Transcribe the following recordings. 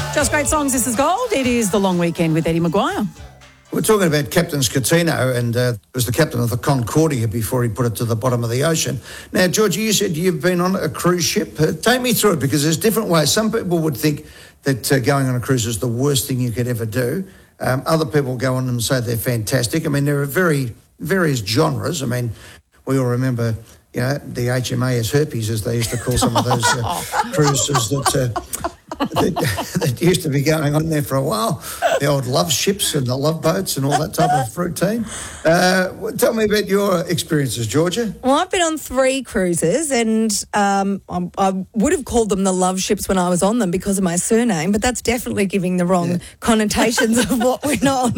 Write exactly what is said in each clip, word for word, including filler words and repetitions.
Just Great Songs, this is Gold. It is the long weekend with Eddie Maguire. We're talking about Captain Scatino, and uh, was the captain of the Concordia before he put it to the bottom of the ocean. Now, Georgie, you said you've been on a cruise ship. Uh, take me through it, because there's different ways. Some people would think that uh, going on a cruise is the worst thing you could ever do. Um, other people go on and say they're fantastic. I mean, there are very various genres. I mean, we all remember, you know, the H M A S herpes, as they used to call some of those uh, cruises that... Uh, that, that used to be going on there for a while, the old love ships and the love boats and all that type of routine. Uh, tell me about your experiences, Georgia. Well, I've been on three cruises, and um, I, I would have called them the love ships when I was on them because of my surname, but that's definitely giving the wrong yeah. connotations of what went on.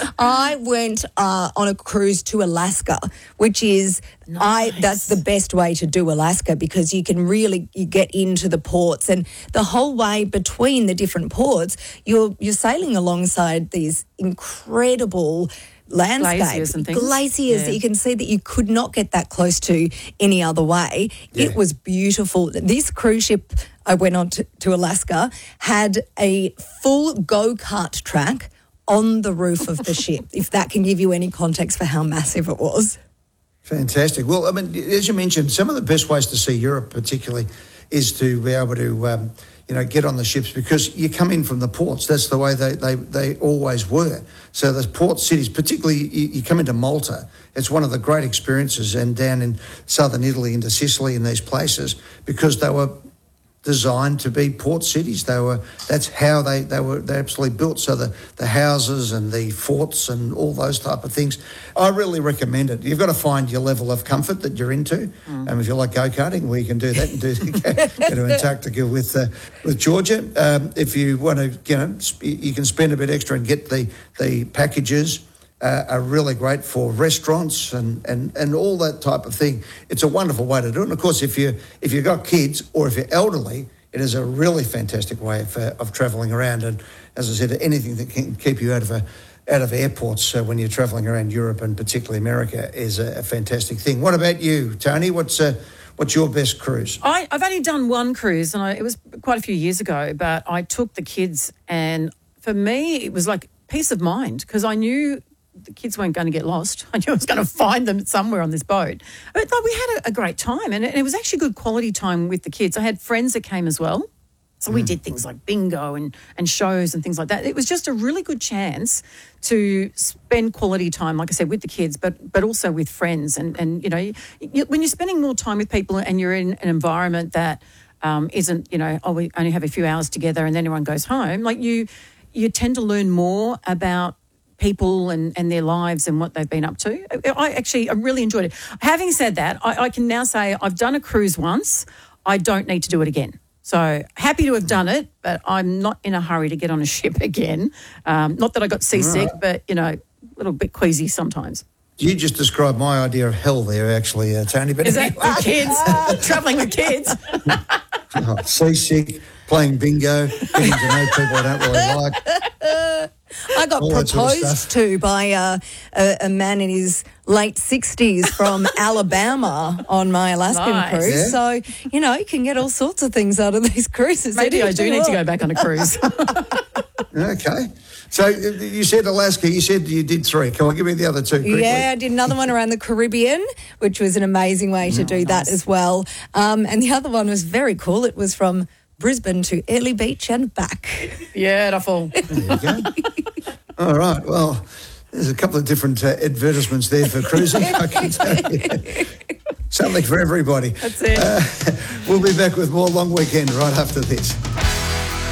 I went uh, on a cruise to Alaska, which is... Nice. I that's the best way to do Alaska, because you can really you get into the ports, and the whole way between the different ports you're you're sailing alongside these incredible landscapes, glaciers and things. Glaciers yeah. that you can see that you could not get that close to any other way. Yeah. It was beautiful. This cruise ship I went on to, to Alaska had a full go-kart track on the roof of the ship, if that can give you any context for how massive it was. Fantastic. Well, I mean, as you mentioned, some of the best ways to see Europe particularly is to be able to, um, you know, get on the ships, because you come in from the ports. That's the way they, they, they always were. So the port cities, particularly you, you come into Malta, it's one of the great experiences, and down in southern Italy into Sicily and these places, because they were designed to be port cities. They were that's how they, they were they absolutely built. So the, the houses and the forts and all those type of things. I really recommend it. You've got to find your level of comfort that you're into. Mm. Um, if you like go-karting, well, you can do that and do go to Antarctica with uh, with Georgia. Um, if you want to, you know, sp- you can spend a bit extra and get the the packages. Uh, are really great for restaurants and, and, and all that type of thing. It's a wonderful way to do it. And, of course, if, you, if you've got kids or if you're elderly, it is a really fantastic way of, uh, of travelling around. And, as I said, anything that can keep you out of a, out of airports uh, when you're travelling around Europe and particularly America is a, a fantastic thing. What about you, Tony? What's uh, what's your best cruise? I, I've only done one cruise, and I, it was quite a few years ago, but I took the kids, and for me it was like peace of mind, because I knew the kids weren't going to get lost. I knew I was going to find them somewhere on this boat. But we had a, a great time, and it, and it was actually good quality time with the kids. I had friends that came as well. So mm. we did things like bingo and, and shows and things like that. It was just a really good chance to spend quality time, like I said, with the kids, but but also with friends. And, and you know, you, you, when you're spending more time with people and you're in an environment that um, isn't, you know, oh, we only have a few hours together and then everyone goes home, like you, you tend to learn more about people and, and their lives and what they've been up to. I actually I really enjoyed it. Having said that, I, I can now say I've done a cruise once. I don't need to do it again. So happy to have done it, but I'm not in a hurry to get on a ship again. Um, not that I got seasick, right. but, you know, a little bit queasy sometimes. You just described my idea of hell there, actually, uh, Tony. But is that with kids? Travelling with kids? Oh, seasick, playing bingo, getting to know people I don't really like. I got All proposed sort of to by uh, a, a man in his late sixties from Alabama on my Alaskan nice. cruise. Yeah. So, you know, you can get all sorts of things out of these cruises. Maybe I do need to go back on a cruise. Okay. So you said Alaska, you said you did three. Come on, give me the other two quickly. Yeah, I did another one around the Caribbean, which was an amazing way to oh, do nice. that as well. Um, and the other one was very cool. It was from Brisbane to Airlie Beach and back. Beautiful. There you go. All right, well, there's a couple of different uh, advertisements there for cruising, I can tell you. Something for everybody. That's it. Uh, we'll be back with more Long Weekend right after this.